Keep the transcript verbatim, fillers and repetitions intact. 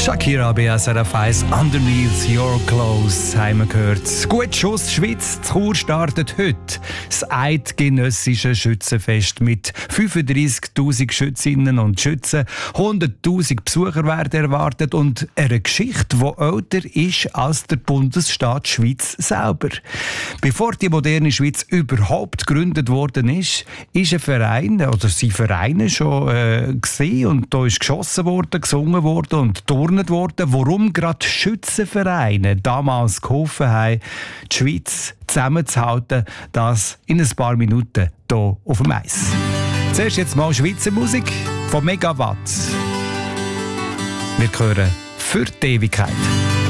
Shakira bei S R F eins, Underneath Your Clothes, haben wir gehört. Gut Schuss, Schweiz, Chur startet heute das eidgenössische Schützenfest mit fünfunddreissigtausend Schützinnen und Schützen. hunderttausend Besucher werden erwartet und eine Geschichte, die älter ist als der Bundesstaat Schweiz selber. Bevor die moderne Schweiz überhaupt gegründet worden ist, ist ein Verein, oder sind Vereine schon äh, gesehen und da ist geschossen worden, gesungen worden und turnen worden, warum gerade Schützenvereine damals geholfen haben, die Schweiz zusammenzuhalten, das in ein paar Minuten hier auf dem Eis. Zuerst jetzt mal Schweizer Musik von Megawatt. Wir hören «Für die Ewigkeit».